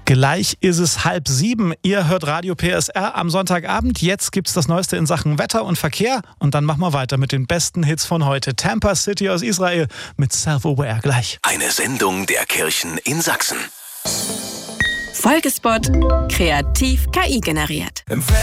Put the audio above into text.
Gleich ist es 6:30. Ihr hört Radio PSR am Sonntagabend. Jetzt gibt's das Neueste in Sachen Wetter und Verkehr. Und dann machen wir weiter mit den besten Hits von heute. Tampa City aus Israel mit Self-Aware gleich. Eine Sendung der Kirchen in Sachsen. Folgespot. Kreativ KI generiert.